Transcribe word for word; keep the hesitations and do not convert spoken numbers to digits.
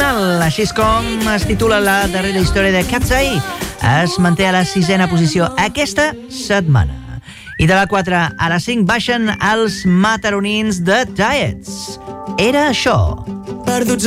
Signal. Així és com es titula la darrera història de Cat's Eye. Es manté a la sisena posició aquesta setmana. I de la quatre a la cinc baixen els mataronins de Diets. Era això. Perduts